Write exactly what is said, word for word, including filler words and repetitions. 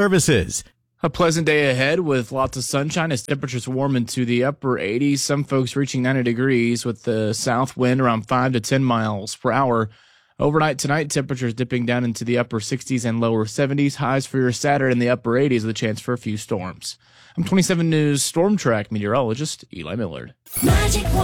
Services. A pleasant day ahead with lots of sunshine as temperatures warm into the upper eighties. Some folks reaching ninety degrees with the south wind around five to ten miles per hour. Overnight tonight, temperatures dipping down into the upper sixties and lower seventies. Highs for your Saturday in the upper eighties with a chance for a few storms. I'm twenty-seven News Storm Track meteorologist Eli Millard. Magic